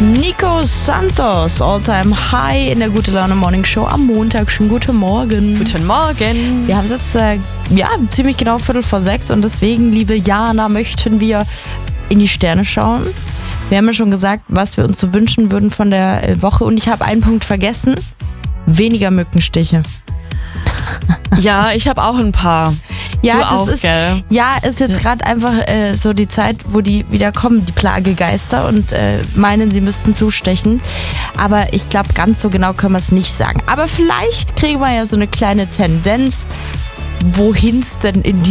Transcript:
Nico Santos, All-Time High in der Gute Laune Morning Show am Montag. Schönen guten Morgen. Guten Morgen. Wir haben es jetzt ziemlich genau 5:45 und deswegen, liebe Jana, möchten wir in die Sterne schauen. Wir haben ja schon gesagt, was wir uns so wünschen würden von der Woche und ich habe einen Punkt vergessen. Weniger Mückenstiche. Ja, ich habe auch ein paar. Ja, du das auch, ist, gell? ja, ist jetzt gerade einfach so die Zeit, wo die wieder kommen, die Plagegeister, und meinen, sie müssten zustechen. Aber ich glaube, ganz so genau können wir es nicht sagen. Aber vielleicht kriegen wir ja so eine kleine Tendenz, wohin es denn in